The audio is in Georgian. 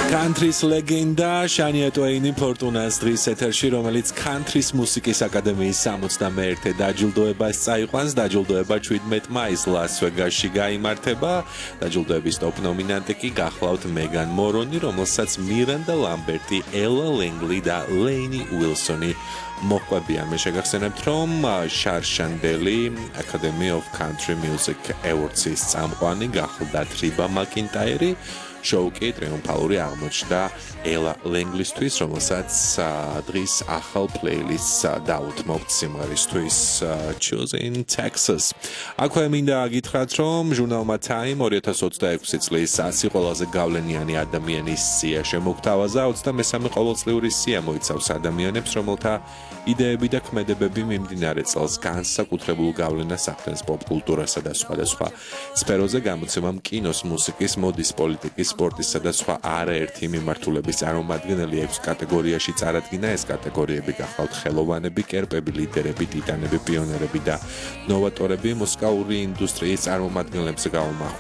Country's legenda შანია ტვეინი ფორტუნას დღის ეთერში, რომელიც Country's მუსიკის აკადემიის 61 დაჯილდოებას წაიყვანს. დაჯილდოება 17 მაისს ლას-ვეგასში გაიმართება. დაჯილდოების ტოპ ნომინანტი კი გახლავთ მეგან მორონი, რომელსაც მირანდა ლამბერტი, ელა ლენგლი და ლეინი უილსონი მოყვებიან. მე შეგახსენებთ, რომ შარშანდელი Academy of Country Music Awards-ის წამყვანი გახლდა ტრიბა მაკინტაირი. შოუ კი ტრიუმფალური აღმოჩნდა ელა ლენგლისთვის, რომელსაც დღის ახალ პლეილისტს დაუთმობთ სიმღერისთვის Choosing Texas. აქვე მინდა გითხრათ, რომ ჟურნალმა Time 2026 წლის 100 ყველაზე გავლენიანი ადამიანის სია შემოგთავაზა. 23 ყოველწლიური სია მოიცავს ადამიანებს, რომელთა იდეები და ქმედებები მიმდინარე წელს განსაკუთრებულ გავლენას ახდენს პოპ-კულტურასა და სხვადასხვა სფეროზე. გამოცემამ კინოს, მუსიკის, მოდის, პოლიტიკის, სპორტისა და სხვა არაერთი მიმართულების წარმომადგენელი 6 კატეგორიაში წარადგინა. ეს კატეგორიები გახლავთ ხელოვანები, კერპები, ლიდერები, ტიტანები, პიონერები და ნოვატორები. მუსიკალური ინდუსტრიის წარმომადგენლებს